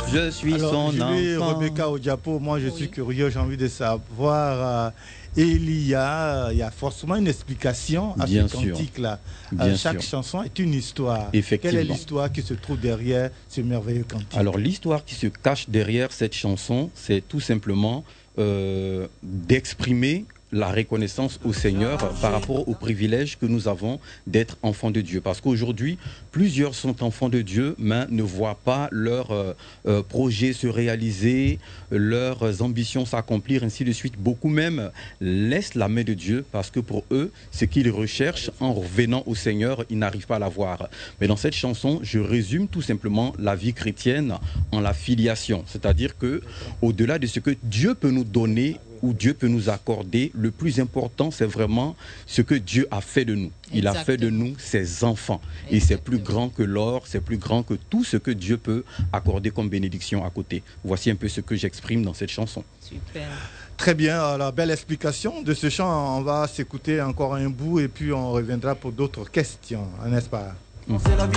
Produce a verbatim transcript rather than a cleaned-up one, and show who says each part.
Speaker 1: je suis
Speaker 2: Alors,
Speaker 1: son
Speaker 2: Julie
Speaker 1: enfant.
Speaker 2: Rebecca Odiapo, moi je
Speaker 3: Oui.
Speaker 2: suis curieux, j'ai envie de savoir, euh, il y a, il y a forcément une explication à
Speaker 1: Bien
Speaker 2: ce
Speaker 1: sûr.
Speaker 2: cantique-là.
Speaker 1: Bien
Speaker 2: chaque
Speaker 1: sûr.
Speaker 2: chanson est une histoire.
Speaker 1: Effectivement.
Speaker 2: Quelle est l'histoire qui se trouve derrière ce merveilleux cantique?
Speaker 1: Alors l'histoire qui se cache derrière cette chanson, c'est tout simplement euh, d'exprimer la reconnaissance au Seigneur par rapport au privilège que nous avons d'être enfants de Dieu. Parce qu'aujourd'hui, plusieurs sont enfants de Dieu, mais ne voient pas leurs euh, euh, projets se réaliser, leurs ambitions s'accomplir, ainsi de suite. Beaucoup même laissent la main de Dieu parce que pour eux, ce qu'ils recherchent en revenant au Seigneur, ils n'arrivent pas à l'avoir. Mais dans cette chanson, je résume tout simplement la vie chrétienne en la filiation. C'est-à-dire que, au-delà de ce que Dieu peut nous donner, où Dieu peut nous accorder, le plus important, c'est vraiment ce que Dieu a fait de nous. Il
Speaker 3: Exactement.
Speaker 1: a fait de nous ses enfants. Et c'est plus grand que l'or, c'est plus grand que tout ce que Dieu peut accorder comme bénédiction à côté. Voici un peu ce que j'exprime dans cette chanson.
Speaker 3: Super.
Speaker 2: Très bien, alors belle explication de ce chant. On va s'écouter encore un bout et puis on reviendra pour d'autres questions, n'est-ce pas?
Speaker 1: Mmh.
Speaker 4: C'est la vie